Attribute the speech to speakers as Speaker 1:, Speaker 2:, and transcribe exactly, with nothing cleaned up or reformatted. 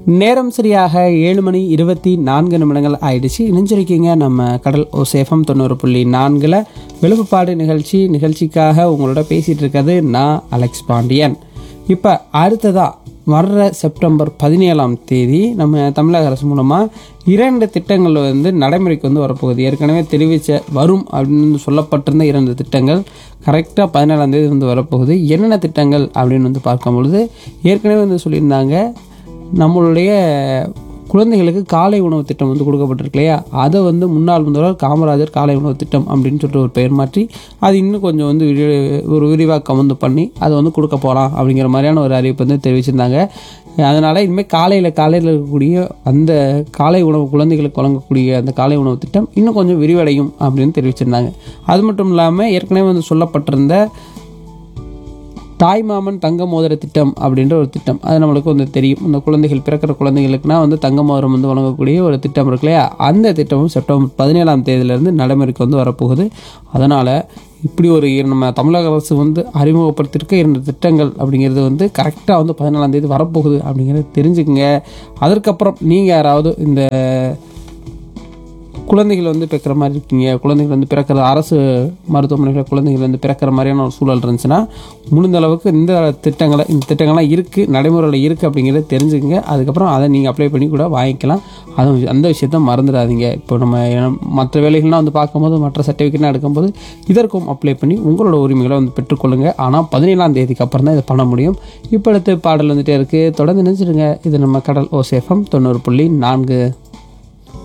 Speaker 1: நேரம் சரியாக ஏழு மணி இருபத்தி நான்கு நிமிடங்கள் ஆயிடுச்சு. இணைஞ்சிருக்கீங்க நம்ம கடல் ஓசேஃபம் தொண்ணூறு புள்ளி நான்கில் விழுப்புப்பாடு நிகழ்ச்சி. நிகழ்ச்சிக்காக உங்களோட பேசிகிட்டு இருக்கிறது நான் அலெக்ஸ் பாண்டியன். இப்போ அடுத்ததாக வர்ற செப்டம்பர் பதினேழாம் தேதி நம்ம தமிழக அரசு மூலமாக இரண்டு திட்டங்கள் வந்து நடைமுறைக்கு வந்து வரப்போகுது. ஏற்கனவே தெரிவித்த வரும் அப்படின்னு சொல்லப்பட்டிருந்த இரண்டு திட்டங்கள் கரெக்டாக பதினேழாம் தேதி வந்து வரப்போகுது. என்னென்ன திட்டங்கள் அப்படின்னு வந்து பார்க்கும்பொழுது ஏற்கனவே வந்து சொல்லியிருந்தாங்க, நம்மளுடைய குழந்தைகளுக்கு காலை உணவு திட்டம் வந்து கொடுக்கப்பட்டிருக்கு இல்லையா, அதை வந்து முன்னாள் முதல்வர் காமராஜர் காலை உணவு திட்டம் அப்படின்னு சொல்லிட்டு ஒரு பெயர் மாற்றி அது இன்னும் கொஞ்சம் வந்து விரி ஒரு விரிவாக்கம் வந்து பண்ணி அதை வந்து கொடுக்க போகலாம் அப்படிங்கிற மாதிரியான ஒரு அறிவிப்பு வந்து தெரிவிச்சிருந்தாங்க. அதனால் இனிமேல் காலையில் காலையில் இருக்கக்கூடிய அந்த காலை உணவு குழந்தைகளுக்கு வழங்கக்கூடிய அந்த காலை உணவு திட்டம் இன்னும் கொஞ்சம் விரிவடையும் அப்படின்னு தெரிவிச்சிருந்தாங்க. அது மட்டும் இல்லாமல் ஏற்கனவே வந்து சொல்லப்பட்டிருந்த தாய்மாமன் தங்க மோதிர திட்டம் அப்படின்ற ஒரு திட்டம், அது நம்மளுக்கு வந்து தெரியும். இந்த குழந்தைகள் பிறக்கிற குழந்தைகளுக்குனா வந்து தங்க மோதிரம் வந்து வழங்கக்கூடிய ஒரு திட்டம் இருக்கு இல்லையா, அந்த திட்டமும் செப்டம்பர் பதினேழாம் தேதியிலேருந்து நடைமுறைக்கு வந்து வரப்போகுது. அதனால் இப்படி ஒரு நம்ம தமிழக அரசு வந்து அறிமுகப்படுத்தியிருக்க இரண்டு திட்டங்கள் அப்படிங்கிறது வந்து கரெக்டாக வந்து பதினேழாம் தேதி வரப்போகுது அப்படிங்கிறத தெரிஞ்சுக்குங்க. அதற்கப்புறம் நீங்கள் யாராவது இந்த குழந்தைகள் வந்து பிறக்கிற மாதிரி இருக்கீங்க, குழந்தைகள் வந்து பிறக்கிற அரசு மருத்துவமனைகளில் குழந்தைகள் வந்து பிறக்கிற மாதிரியான ஒரு சூழல் இருந்துச்சுன்னா முடிந்த அளவுக்கு இந்த திட்டங்களை இந்த திட்டங்கள்லாம் இருக்குது, நடைமுறையில் இருக்குது அப்படிங்கிறத தெரிஞ்சுக்கங்க. அதுக்கப்புறம் அதை நீங்கள் அப்ளை பண்ணி கூட வாங்கிக்கலாம். அது அந்த விஷயத்த மறந்துடாதீங்க. இப்போ நம்ம மற்ற வேலைகள்லாம் வந்து பார்க்கும்போது மற்ற சர்டிஃபிகேட்லாம் எடுக்கும்போது இதற்கும் அப்ளை பண்ணி உங்களோட உரிமைகளை வந்து பெற்றுக்கொள்ளுங்கள். ஆனால் பதினேழாம் தேதிக்கு அப்புறம் தான் இதை பண்ண முடியும். இப்போ அடுத்து பாடல் வந்துகிட்டே இருக்குது, தொடர்ந்து நினைச்சிடுங்க. இது நம்ம கடல் ஓசேஃபம் தொண்ணூறு புள்ளி நான்கு.